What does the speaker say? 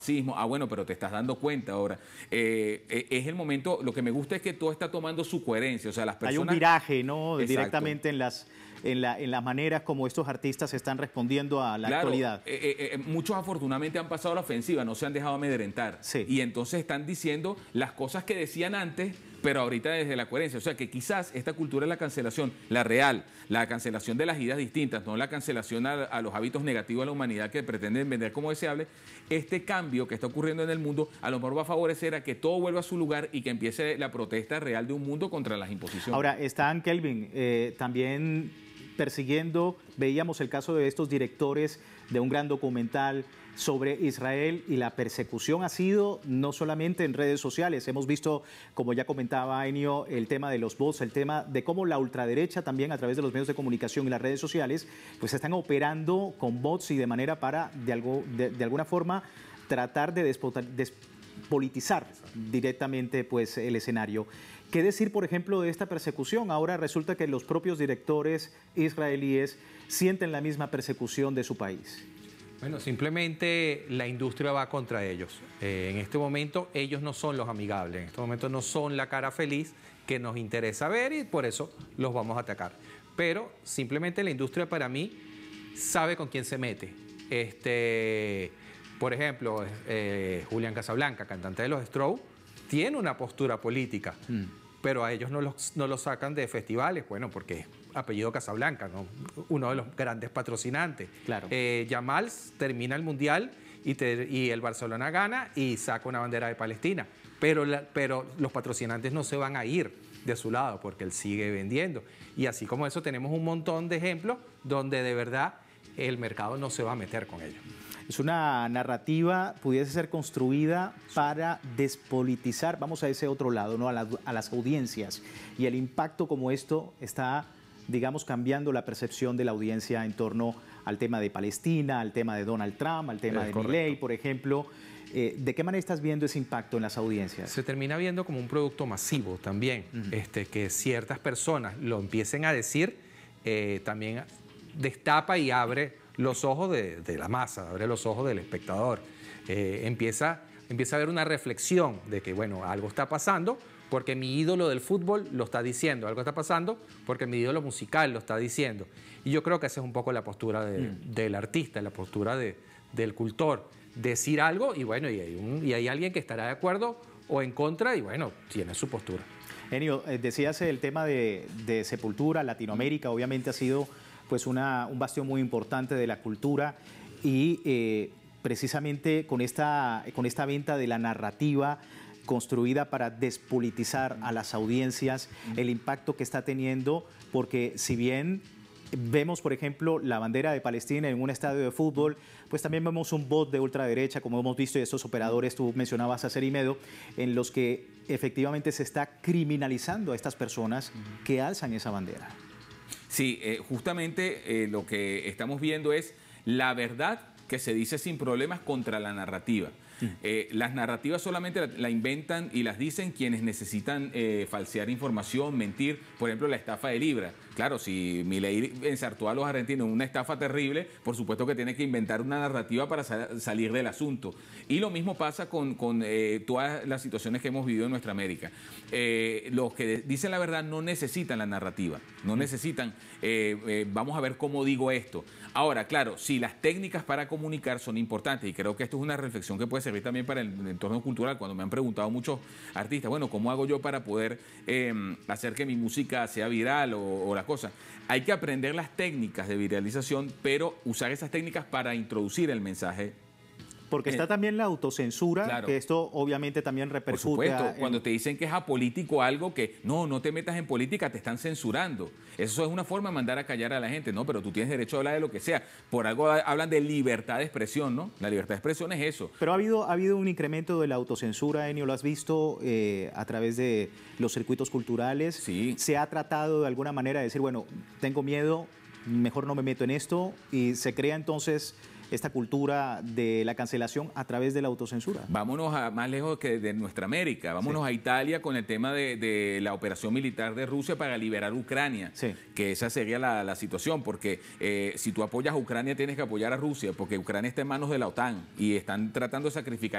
racismo. Ah, bueno, pero te estás dando cuenta ahora. Es el momento, lo que me gusta es que todo está tomando su coherencia, o sea, las personas... Hay un viraje, ¿no? Exacto. Directamente en las maneras como estos artistas están respondiendo a la actualidad. Muchos afortunadamente han pasado la ofensiva, no se han dejado amedrentar. Sí. Y entonces están diciendo las cosas que decían antes, pero ahorita desde la coherencia. O sea que quizás esta cultura de la cancelación, la real, la cancelación de las ideas distintas, no la cancelación a los hábitos negativos de la humanidad que pretenden vender como deseable, este cambio que está ocurriendo en el mundo a lo mejor va a favorecer a que todo vuelva a su lugar y que empiece la protesta real de un mundo contra las imposiciones. Ahora, están, Kelvin, también persiguiendo, veíamos el caso de estos directores de un gran documental sobre Israel, y la persecución ha sido no solamente en redes sociales. Hemos visto, como ya comentaba Ennio, el tema de los bots, el tema de cómo la ultraderecha también a través de los medios de comunicación y las redes sociales pues están operando con bots y de manera para de alguna forma tratar de despolitizar directamente pues el escenario. ¿Qué decir, por ejemplo, de esta persecución? Ahora resulta que los propios directores israelíes sienten la misma persecución de su país. Bueno, simplemente la industria va contra ellos. En este momento ellos no son los amigables, en este momento no son la cara feliz que nos interesa ver y por eso los vamos a atacar. Pero simplemente la industria para mí sabe con quién se mete. Por ejemplo, Julián Casablanca, cantante de los Strokes, tiene una postura política, pero a ellos no los sacan de festivales, bueno, porque apellido Casablanca, ¿no? Uno de los grandes patrocinantes. Claro. Yamal termina el Mundial y el Barcelona gana y saca una bandera de Palestina. Pero los patrocinantes no se van a ir de su lado porque él sigue vendiendo. Y así como eso tenemos un montón de ejemplos donde de verdad el mercado no se va a meter con ellos. Es una narrativa, pudiese ser construida para despolitizar, vamos a ese otro lado, ¿no? a las audiencias. Y el impacto como esto está, digamos, cambiando la percepción de la audiencia en torno al tema de Palestina, al tema de Donald Trump, al tema de Milei, por ejemplo. ¿De qué manera estás viendo ese impacto en las audiencias? Se termina viendo como un producto masivo también, que ciertas personas lo empiecen a decir, también destapa y abre los ojos de la masa, abre los ojos del espectador. Empieza a haber una reflexión de que, bueno, algo está pasando porque mi ídolo del fútbol lo está diciendo, algo está pasando porque mi ídolo musical lo está diciendo. Y yo creo que esa es un poco la postura del artista, la postura del cultor. Decir algo y bueno, y hay alguien que estará de acuerdo o en contra y bueno, tiene su postura. Ennio, decías el tema de Sepultura, Latinoamérica obviamente ha sido pues un bastión muy importante de la cultura y precisamente con esta venta de la narrativa construida para despolitizar a las audiencias, el impacto que está teniendo, porque si bien vemos, por ejemplo, la bandera de Palestina en un estadio de fútbol, pues también vemos un bot de ultraderecha, como hemos visto, y estos operadores, tú mencionabas a Cerimedo, en los que efectivamente se está criminalizando a estas personas que alzan esa bandera. Sí, justamente lo que estamos viendo es la verdad que se dice sin problemas contra la narrativa. Las narrativas solamente la inventan y las dicen quienes necesitan falsear información, mentir. Por ejemplo, la estafa de Libra. Claro, si Milei ensartó a los argentinos en una estafa terrible, por supuesto que tiene que inventar una narrativa para salir del asunto. Y lo mismo pasa con todas las situaciones que hemos vivido en nuestra América. Los que dicen la verdad no necesitan la narrativa, no necesitan, vamos a ver cómo digo esto. Ahora, claro, si las técnicas para comunicar son importantes, y creo que esto es una reflexión que puede servir también para el entorno cultural, cuando me han preguntado muchos artistas, bueno, ¿cómo hago yo para poder hacer que mi música sea viral o la cosa? Hay que aprender las técnicas de viralización, pero usar esas técnicas para introducir el mensaje. Porque está también la autocensura, claro, que esto obviamente también repercute. Por supuesto, cuando te dicen que es apolítico algo, que no te metas en política, te están censurando. Eso es una forma de mandar a callar a la gente, ¿no? Pero tú tienes derecho a hablar de lo que sea. Por algo hablan de libertad de expresión, ¿no? La libertad de expresión es eso. Pero ha habido un incremento de la autocensura, Ennio, ¿lo has visto a través de los circuitos culturales? Sí. ¿Se ha tratado de alguna manera de decir, bueno, tengo miedo, mejor no me meto en esto? Y se crea entonces esta cultura de la cancelación a través de la autocensura? Vámonos más lejos que de nuestra América, vámonos a Italia con el tema de la operación militar de Rusia para liberar Ucrania, que esa sería la situación, porque si tú apoyas a Ucrania tienes que apoyar a Rusia, porque Ucrania está en manos de la OTAN y están tratando de sacrificar